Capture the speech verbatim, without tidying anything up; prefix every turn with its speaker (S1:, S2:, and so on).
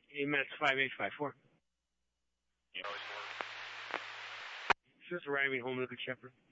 S1: A M S five eight five four. Just arriving home, Little Shepherd.